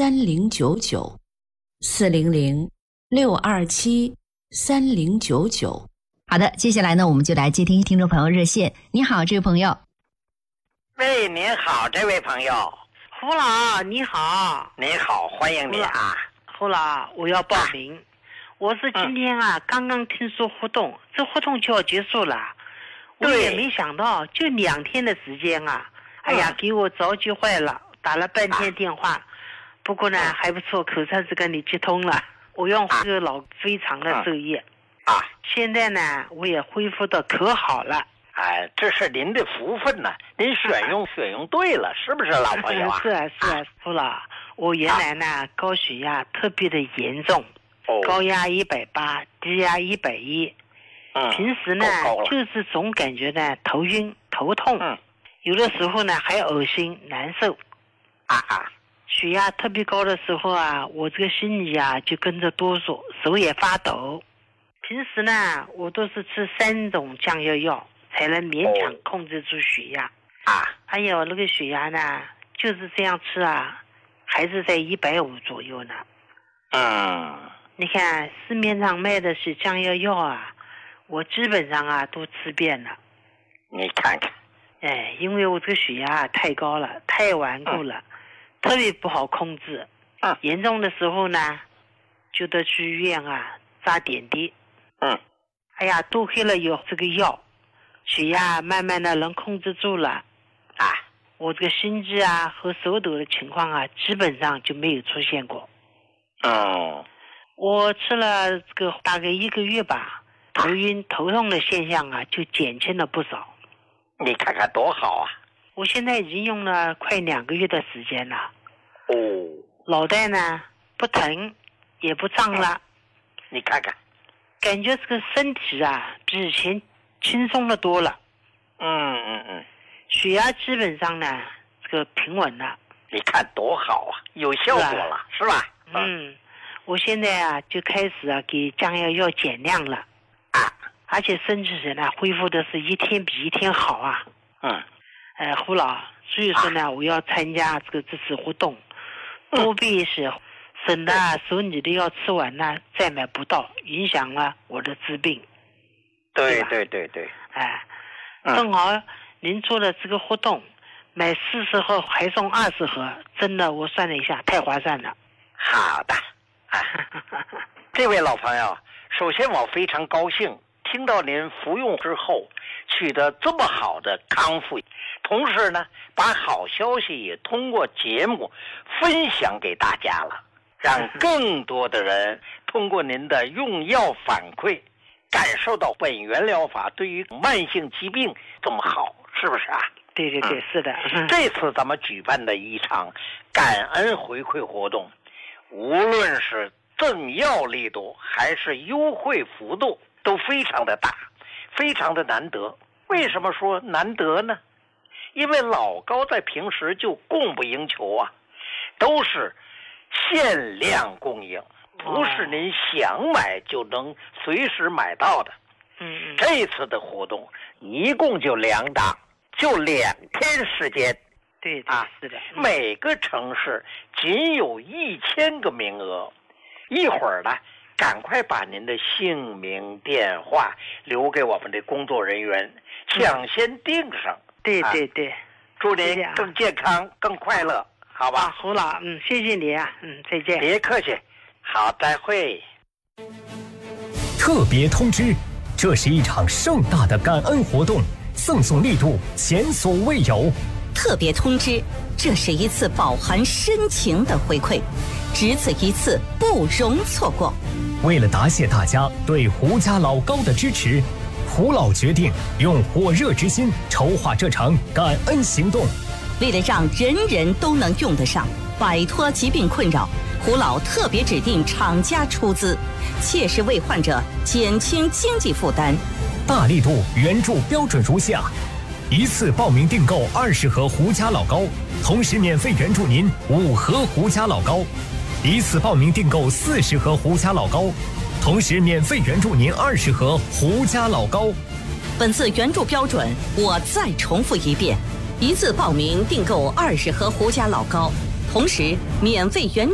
，400-627-3099。 好的，接下来呢，我们就来接听听众朋友热线。你好，这位朋友。 喂，您好，这位朋友。 胡老，你好。 你好，欢迎你啊。 胡老，我要报名。我是今天刚刚听说活动，这活动就要结束了。我也没想到，就2天的时间啊。哎呀，给我着急坏了，打了半天电话。不过呢，还不错，口才是跟你接通了。我用这个老非常的受益。现在呢，我也恢复的可好了。 哎，这是您的福分呢，您选用对了，是不是老朋友啊？ 是啊，胡老，我原来呢高血压特别的严重，高压180，低压110。平时呢就是总感觉呢头晕头痛，有的时候呢还恶心难受。血压特别高的时候啊，我这个心里啊就跟着哆嗦，手也发抖。平时呢我都是吃3种降压药才能勉强控制住血压。还有那个血压呢就是这样吃啊，还是在150左右呢。你看市面上卖的是降压药啊，我基本上啊都吃遍了。 你看看。 因为我这个血压太高了，太顽固了，特别不好控制。严重的时候呢就得去医院啊扎点滴。哎呀，多喝了有这个药，血压慢慢的能控制住了。我这个心悸啊和手抖的情况啊基本上就没有出现过。我吃了这个大概1个月吧，头晕头痛的现象啊就减轻了不少。 你看看多好啊。 我现在已经用了快2个月的时间了。脑袋呢不疼也不胀了。 你看看， 感觉这个身体啊比以前轻松的多了。血压基本上呢这个平稳了。 你看多好啊，有效果了，是吧？ 我现在啊就开始啊给降压药减量了。而且身体呢恢复的是一天比一天好啊。胡老，所以说呢我要参加这次活动，多备一些，省得手里的药吃完了再买不到，影响了我的治病。 对。 正好您做的这个活动，买40盒还送20盒，真的我算了一下太划算了。 好的。这位老朋友，首先我非常高兴听到您服用之后取得这么好的康复，同时呢把好消息也通过节目分享给大家了，让更多的人通过您的用药反馈感受到本源疗法对于慢性疾病这么好，是不是啊？ 对，是的。 这次咱们举办的一场感恩回馈活动，无论是赠药力度还是优惠幅度都非常的大，非常的难得。为什么说难得呢？因为老高在平时就供不应求啊，都是限量供应，不是您想买就能随时买到的。这次的活动一共就2档，就2天时间。 对，是的。 每个城市仅有1000个名额。一会儿呢赶快把您的姓名电话留给我们的工作人员，抢先订上。 对。 祝您更健康更快乐，好吧？ 胡老，谢谢你啊，再见。 别客气，好，再会。 特别通知，这是一场盛大的感恩活动，赠送力度前所未有。 特别通知，这是一次饱含深情的回馈，只此一次，不容错过。 为了答谢大家对胡家老高的支持，胡老决定用火热之心筹划这场感恩行动。 为了让人人都能用得上，摆脱疾病困扰，胡老特别指定厂家出资，切实为患者减轻经济负担。 大力度援助标准如下：一次报名订购20盒胡家老高，同时免费援助您5盒胡家老高；一次报名订购40盒胡家老高，同时免费援助您20盒胡家老高。 本次援助标准我再重复一遍：一次报名订购20盒胡家老高，同时免费援助